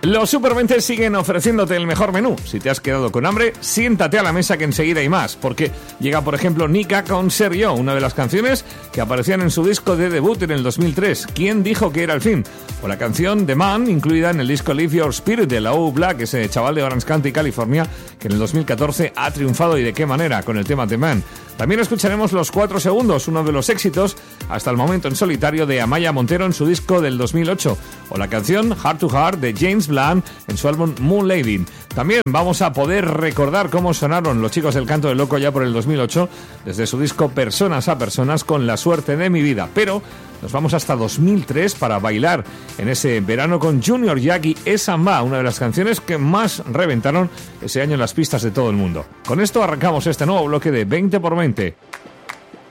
Los Super20 siguen ofreciéndote el mejor menú. Si te has quedado con hambre, siéntate a la mesa que enseguida hay más, porque llega, por ejemplo, Nika con Ser Yo, una de las canciones que aparecían en su disco de debut en el 2003. ¿Quién dijo que era el fin? O la canción The Man, incluida en el disco Live Your Spirit de la O Black, ese chaval de Orange County, California, que en el 2014 ha triunfado, y de qué manera, con el tema The Man. También escucharemos Los 4 Segundos, uno de los éxitos hasta el momento en solitario de Amaya Montero en su disco del 2008, o la canción Heart to Heart de James Blunt en su álbum Moonlighting. También vamos a poder recordar cómo sonaron los Chicos del Canto del Loco ya por el 2008, desde su disco Personas a Personas con La Suerte de Mi Vida, pero nos vamos hasta 2003 para bailar en ese verano con Junior Jack y Esa Ma, una de las canciones que más reventaron ese año en las pistas de todo el mundo. Con esto arrancamos este nuevo bloque de 20 por 20.